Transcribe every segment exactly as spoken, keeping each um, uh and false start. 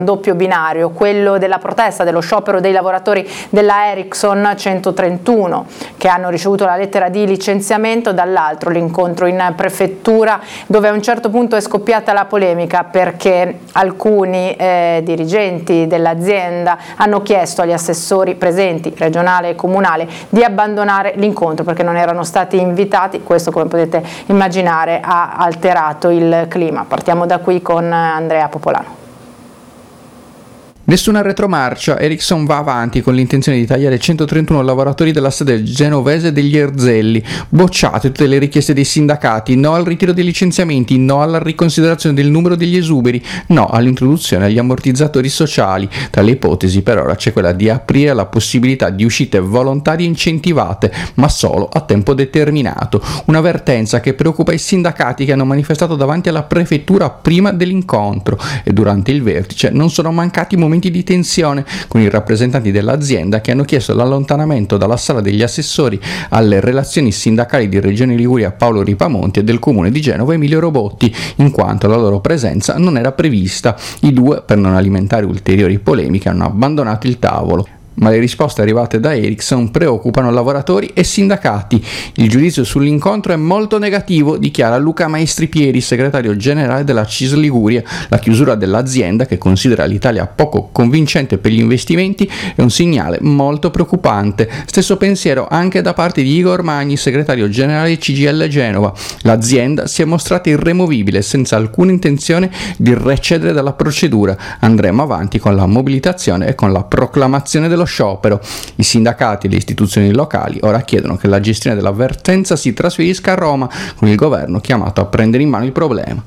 doppio binario, quello della protesta, dello sciopero dei lavoratori della Ericsson centotrentuno che hanno ricevuto la lettera di licenziamento, dall'altro l'incontro in prefettura dove a un certo punto è scoppiata la polemica perché alcuni eh, dirigenti dell'azienda hanno chiesto agli assessori presenti, regionale e comunale, di abbandonare l'incontro perché non erano stati invitati. Questo, come potete immaginare, ha alterato il clima. Partiamo da qui con Andrea Popolano. Nessuna retromarcia, Ericsson va avanti con l'intenzione di tagliare centotrentuno lavoratori della sede genovese degli Erzelli, bocciate tutte le richieste dei sindacati, no al ritiro dei licenziamenti, no alla riconsiderazione del numero degli esuberi, no all'introduzione agli ammortizzatori sociali. Tra le ipotesi per ora c'è quella di aprire la possibilità di uscite volontarie incentivate, ma solo a tempo determinato, un'avvertenza che preoccupa i sindacati che hanno manifestato davanti alla prefettura prima dell'incontro e durante il vertice non sono mancati momenti di tensione con i rappresentanti dell'azienda che hanno chiesto l'allontanamento dalla sala degli assessori alle relazioni sindacali di Regione Liguria Paolo Ripamonti e del comune di Genova Emilio Robotti, in quanto la loro presenza non era prevista. I due, per non alimentare ulteriori polemiche, hanno abbandonato il tavolo. Ma le risposte arrivate da Ericsson preoccupano lavoratori e sindacati. Il giudizio sull'incontro è molto negativo, dichiara Luca Maestripieri, segretario generale della C I S Liguria. La chiusura dell'azienda, che considera l'Italia poco convincente per gli investimenti, è un segnale molto preoccupante. Stesso pensiero anche da parte di Igor Magni, segretario generale C G I L Genova. L'azienda si è mostrata irremovibile, senza alcuna intenzione di recedere dalla procedura. Andremo avanti con la mobilitazione e con la proclamazione dello sciopero. I sindacati e le istituzioni locali ora chiedono che la gestione dell'avvertenza si trasferisca a Roma, con il governo chiamato a prendere in mano il problema.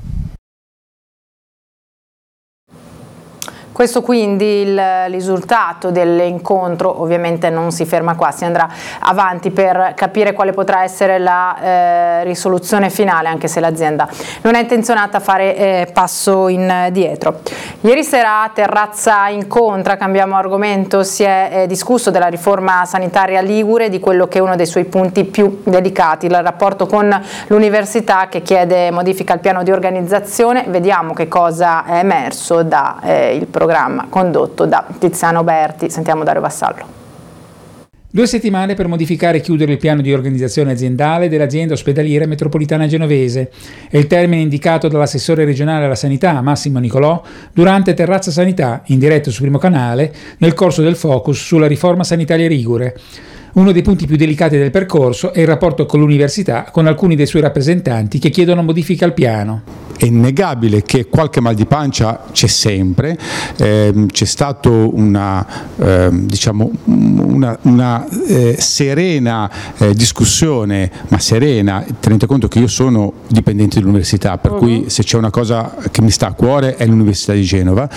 Questo quindi il risultato dell'incontro. Ovviamente non si ferma qua, si andrà avanti per capire quale potrà essere la eh, risoluzione finale, anche se l'azienda non è intenzionata a fare eh, passo indietro. Ieri sera a Terrazza Incontra, cambiamo argomento, si è eh, discusso della riforma sanitaria ligure, di quello che è uno dei suoi punti più delicati, il rapporto con l'università che chiede modifica al piano di organizzazione. Vediamo che cosa è emerso da eh, il programma programma condotto da Tiziano Berti. Sentiamo Dario Vassallo. Due settimane per modificare e chiudere il piano di organizzazione aziendale dell'azienda ospedaliera metropolitana genovese. È il termine indicato dall'assessore regionale alla sanità, Massimo Nicolò, durante Terrazza Sanità, in diretta su Primo Canale, nel corso del focus sulla riforma sanitaria ligure. Uno dei punti più delicati del percorso è il rapporto con l'università, con alcuni dei suoi rappresentanti che chiedono modifica al piano. È innegabile che qualche mal di pancia c'è sempre, eh, c'è stato una, eh, diciamo, una, una eh, serena eh, discussione, ma serena, tenete conto che io sono dipendente dell'università, per uh-huh. cui se c'è una cosa che mi sta a cuore è l'Università di Genova,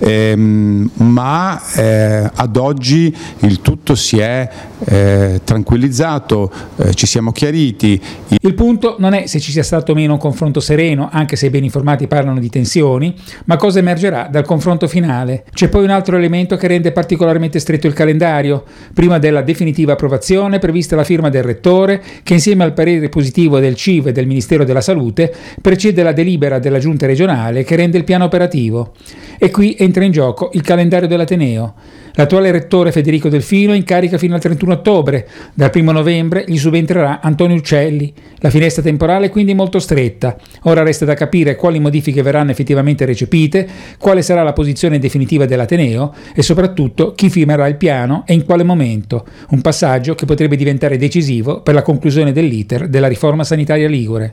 ehm, ma eh, ad oggi il tutto si è eh, tranquillizzato, eh, ci siamo chiariti. Il punto non è se ci sia stato o meno un confronto sereno, anche se i ben informati parlano di tensioni, ma cosa emergerà dal confronto finale. C'è poi un altro elemento che rende particolarmente stretto il calendario. Prima della definitiva approvazione è prevista la firma del rettore, che insieme al parere positivo del C I V e del Ministero della Salute precede la delibera della Giunta regionale che rende il piano operativo. E qui entra in gioco il calendario dell'Ateneo. L'attuale rettore Federico Delfino è in carica fino al trentuno ottobre. Dal primo novembre gli subentrerà Antonio Uccelli. La finestra temporale è quindi molto stretta. Ora resta da capire quali modifiche verranno effettivamente recepite, quale sarà la posizione definitiva dell'Ateneo e soprattutto chi firmerà il piano e in quale momento. Un passaggio che potrebbe diventare decisivo per la conclusione dell'iter della riforma sanitaria ligure.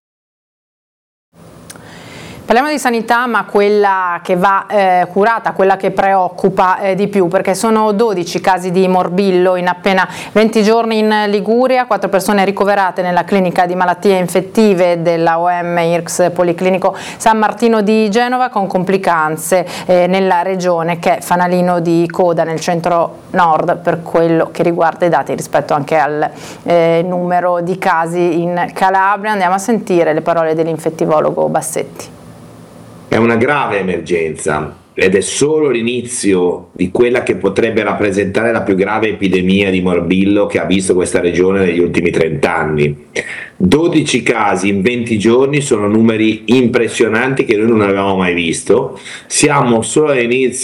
Parliamo di sanità, ma quella che va eh, curata, quella che preoccupa eh, di più, perché sono dodici casi di morbillo in appena venti giorni in Liguria, quattro persone ricoverate nella clinica di malattie infettive della O M I R C S Policlinico San Martino di Genova con complicanze eh, nella regione che è fanalino di coda nel centro nord per quello che riguarda i dati rispetto anche al eh, numero di casi in Calabria. Andiamo a sentire le parole dell'infettivologo Bassetti. È una grave emergenza ed è solo l'inizio di quella che potrebbe rappresentare la più grave epidemia di morbillo che ha visto questa regione negli ultimi trent'anni. dodici casi in venti giorni sono numeri impressionanti che noi non avevamo mai visto. Siamo solo all'inizio